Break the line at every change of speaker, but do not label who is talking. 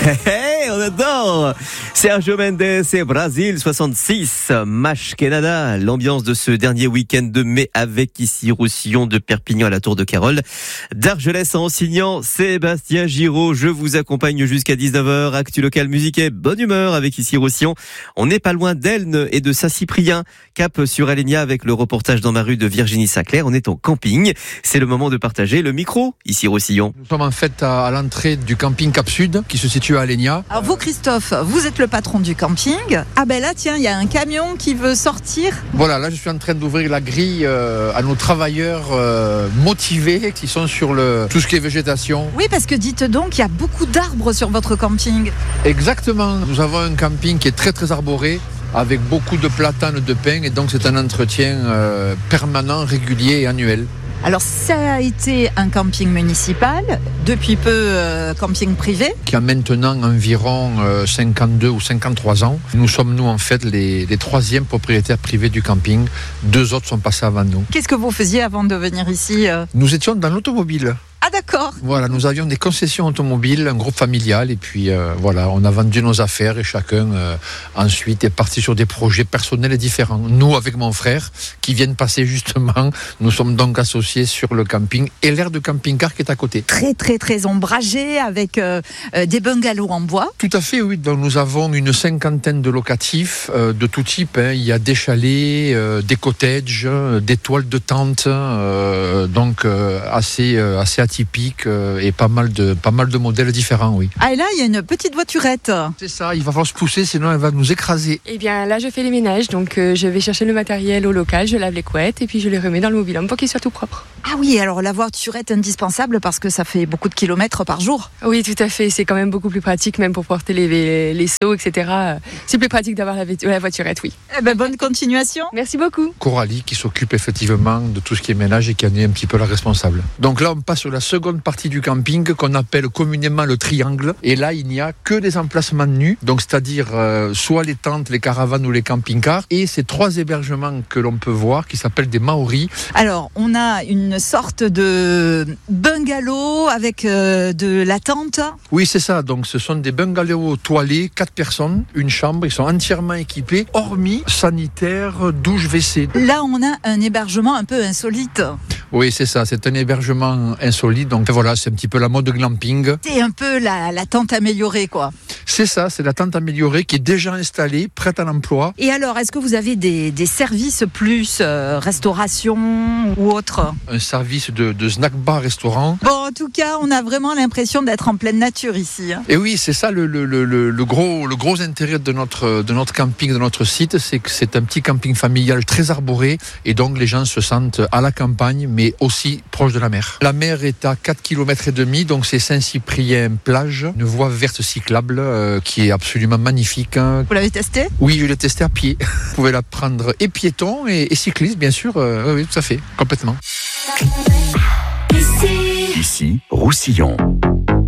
Hey, on adore Sergio Mendes et Brasil 66, Match Canada. L'ambiance de ce dernier week-end de mai avec ici Roussillon, de Perpignan à la Tour de Carole, d'Argelès en signant Sébastien Giraud. Je vous accompagne jusqu'à 19h. Actu local, musique et bonne humeur avec ici Roussillon. On n'est pas loin d'Elne et de Saint-Cyprien. Cap sur Alenia avec le reportage dans ma rue de Virginie Saclair. On est en camping. C'est le moment de partager le micro ici Roussillon.
Nous sommes en fait à l'entrée du camping Cap Sud qui se situe à Alenia.
Alors vous, Christophe, vous êtes le patron du camping. Ah ben là, tiens, il y a un camion qui veut sortir.
Voilà, là je suis en train d'ouvrir la grille à nos travailleurs motivés qui sont sur tout ce qui est végétation.
Oui, parce que dites donc, il y a beaucoup d'arbres sur votre camping.
Exactement, nous avons un camping qui est très très arboré, avec beaucoup de platanes, de pins, et donc c'est un entretien permanent, régulier et annuel.
Alors ça a été un camping municipal, depuis peu camping privé.
Qui a maintenant environ 52 ou 53 ans. Nous sommes nous en fait les troisièmes propriétaires privés du camping. 2 autres sont passés avant nous.
Qu'est-ce que vous faisiez avant de venir ici
Nous étions dans l'automobile.
Ah d'accord.
Voilà, nous avions des concessions automobiles, un groupe familial, et puis voilà, on a vendu nos affaires et chacun ensuite est parti sur des projets personnels et différents. Nous, avec mon frère, qui viennent passer justement, nous sommes donc associés sur le camping et l'aire de camping-car qui est à côté.
Très très très ombragé avec des bungalows en bois.
Tout à fait, oui. Donc nous avons une 50aine de locatifs de tout type. Il y a des chalets, des cottages, des toiles de tente, donc assez atypique et pas mal de modèles différents, oui.
Ah et là, il y a une petite voiturette.
C'est ça, il va falloir se pousser, sinon elle va nous écraser.
Eh bien là, je fais les ménages, donc je vais chercher le matériel au local, je lave les couettes et puis je les remets dans le mobil-home pour qu'il soit tout propre.
Ah oui, alors la voiturette est indispensable parce que ça fait beaucoup de kilomètres par jour.
Oui, tout à fait, c'est quand même beaucoup plus pratique, même pour porter les seaux, etc. C'est plus pratique d'avoir la voiturette, oui.
Eh ben, bonne continuation.
Merci beaucoup.
Coralie qui s'occupe effectivement de tout ce qui est ménage et qui en est un petit peu la responsable. Donc là, on passe sur la seconde partie du camping qu'on appelle communément le triangle. Et là, il n'y a que des emplacements nus, donc c'est-à-dire soit les tentes, les caravanes ou les camping-cars. Et ces 3 hébergements que l'on peut voir qui s'appellent des maoris.
Alors, on a une sorte de bungalow avec de la tente.
Oui, c'est ça. Donc ce sont des bungalows toilés, 4 personnes, une chambre. Ils sont entièrement équipés, hormis sanitaire, douche, WC.
Là, on a un hébergement un peu insolite.
Oui, c'est ça, c'est un hébergement insolite, donc voilà, c'est un petit peu la mode glamping.
C'est un peu la tente améliorée, quoi.
C'est ça, c'est la tente améliorée qui est déjà installée, prête à l'emploi.
Et alors, est-ce que vous avez des services plus, restauration ou autre ?
Un service de snack bar restaurant.
Bon, en tout cas, on a vraiment l'impression d'être en pleine nature ici.
Et oui, c'est ça le gros intérêt de notre camping, de notre site, c'est que c'est un petit camping familial très arboré, et donc les gens se sentent à la campagne, mais aussi proche de la mer. La mer est à 4,5 km, donc c'est Saint-Cyprien plage, une voie verte cyclable qui est absolument magnifique.
Vous l'avez testé ?
Oui, je l'ai testé à pied. Vous pouvez la prendre et piéton et cycliste, bien sûr. Oui, tout à fait, complètement.
Ici, Roussillon.